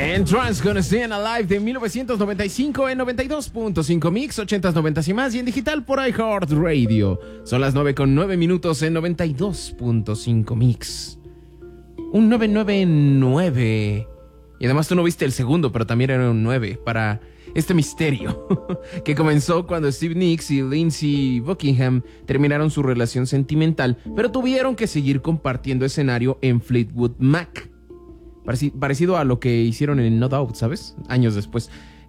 Entrance con Staying Alive de 1995 en 92.5 Mix, 80s, 90s y más, y en digital por iHeartRadio. Son las 9:09 en 92.5 Mix. Un 999. Y además tú no viste el segundo, pero también era un 9 para este misterio que comenzó cuando Stevie Nicks y Lindsey Buckingham terminaron su relación sentimental, pero tuvieron que seguir compartiendo escenario en Fleetwood Mac. Parecido a lo que hicieron en No Doubt, ¿sabes? Años después.